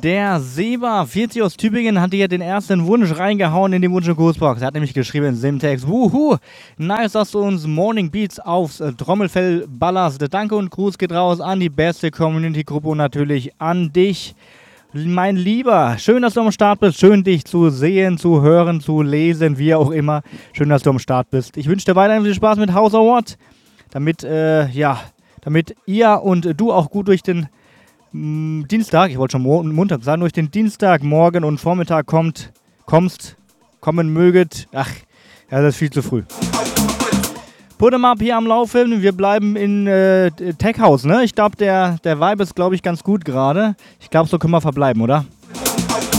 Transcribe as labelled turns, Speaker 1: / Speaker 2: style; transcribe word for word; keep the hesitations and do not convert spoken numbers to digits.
Speaker 1: Der Seba, vierzig aus Tübingen, hat hier den ersten Wunsch reingehauen in die Wunsch- und Grußbox. Er hat nämlich geschrieben, Simtex, wuhu, nice, dass du uns Morning Beats aufs äh, Trommelfell ballerst. Danke und Gruß geht raus an die beste Community-Gruppe und natürlich an dich, mein Lieber. Schön, dass du am Start bist. Schön, dich zu sehen, zu hören, zu lesen, wie auch immer. Schön, dass du am Start bist. Ich wünsche dir weiterhin viel Spaß mit House Award, damit, äh, ja, damit ihr und du auch gut durch den Dienstag, ich wollte schon Mo- Montag sagen, durch den Dienstag, Morgen und Vormittag kommt, kommst, kommen möget. Ach, ja, das ist viel zu früh. Put 'em up hier am Laufen. Wir bleiben in äh, Tech House, ne? Ich glaube, der, der Vibe ist, glaube ich, ganz gut gerade. Ich glaube, so können wir verbleiben, oder?